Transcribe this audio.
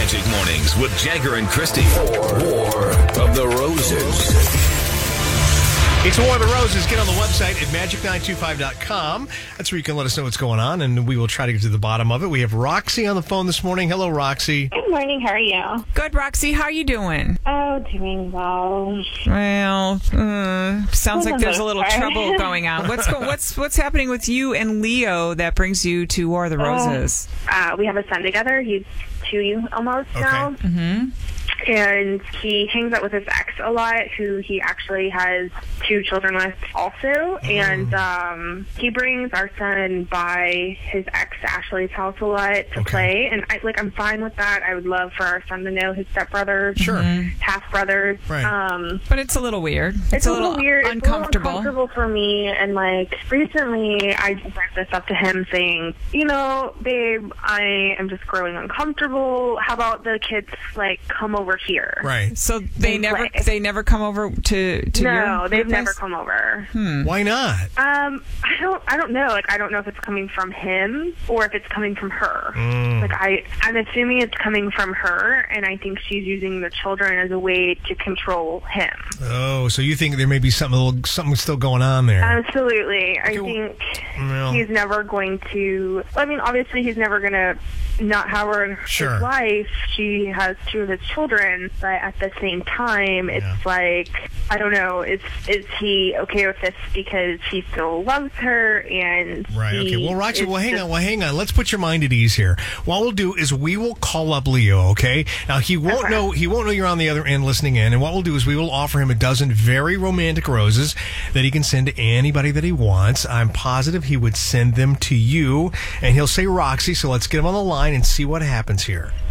Magic Mornings with Jagger and Christy. War of the Roses. It's War of the Roses. Get on the website at magic925.com. That's where you can let us know what's going on, and we will try to get to the bottom of it. We have Roxy on the phone this morning. Hello, Roxy. Good morning. How are you? Good, Roxy. How are you doing? Oh, doing well. Well, sounds like there's a little trouble going on. What's happening with you and Leo that brings you to War of the Roses? We have a son together. He's 2 almost now. Mm-hmm. And he hangs out with his ex a lot, who he actually has 2 children with also. And he brings our son by his ex Ashley's house a lot to play. And I'm fine with that. I would love for our son to know his stepbrothers, half brothers. Right. But it's a little weird. It's a little weird. Uncomfortable. It's a little uncomfortable for me. And recently I brought this up to him saying, babe, I am just growing uncomfortable. How about the kids come over here? Right. So they never come over to No, they've place? never come over. Why not? I don't know. I don't know if it's coming from him or if it's coming from her. I'm assuming it's coming from her, and I think she's using the children as a way to control him. Oh, so you think there may be something still going on there? Absolutely. I think he's never going to. Obviously, he's never going to not have her in his life. She has 2 of his children, but at the same time, it's I don't know. Is he okay with this because he still loves her? And okay. Well, Roxy, hang on. Let's put your mind at ease here. What we'll do is we will call up Leo. Okay. Now he won't know you're on the other end listening in, and what we'll do is we will offer him a dozen very romantic roses that he can send to anybody that he wants. I'm positive he would send them to you, and he'll say Roxy. So let's get him on the line and see what happens here.